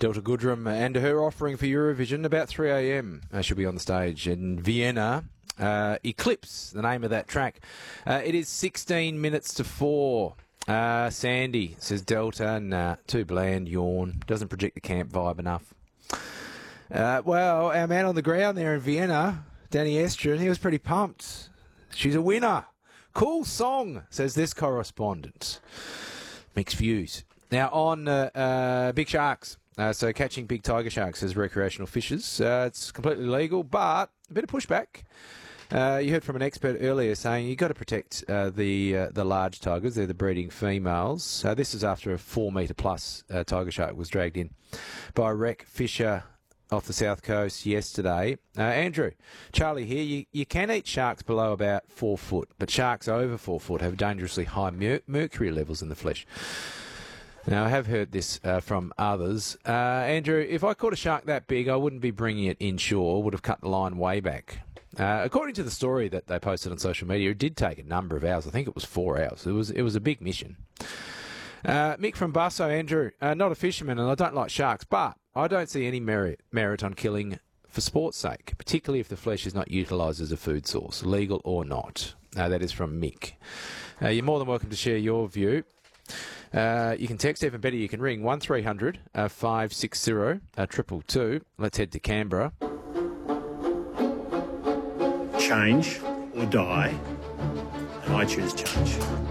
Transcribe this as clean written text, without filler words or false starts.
Delta Goodrum and her offering for Eurovision about 3 a.m. She'll be on the stage in Vienna. Eclipse, the name of that track. It is 16 minutes to 4. Sandy says Delta, nah, too bland, yawn. Doesn't project the camp vibe enough. Well, our man on the ground there in Vienna, Danny Estrin, he was pretty pumped. She's a winner. Cool song, says this correspondent. Mixed views. Now on big sharks. So catching big tiger sharks as recreational fishers. It's completely legal, but a bit of pushback. You heard from an expert earlier saying you've got to protect the large tigers. They're the breeding females. This is after a 4 metre plus tiger shark was dragged in by a wreck fisher off the south coast yesterday. Andrew, Charlie here, you can eat sharks below about 4 foot, but sharks over 4 foot have dangerously high mercury levels in the flesh. Now, I have heard this from others. Andrew, if I caught a shark that big, I wouldn't be bringing it inshore, would have cut the line way back. According to the story that they posted on social media, it did take a number of hours. I think it was 4 hours. It was a big mission. Mick from Busso, Andrew, not a fisherman and I don't like sharks, but I don't see any merit on killing for sport's sake, particularly if the flesh is not utilised as a food source, legal or not. That is from Mick. You're more than welcome to share your view. You can text, even better, you can ring 1300 560 222. Let's head to Canberra. Change or die, and I choose change.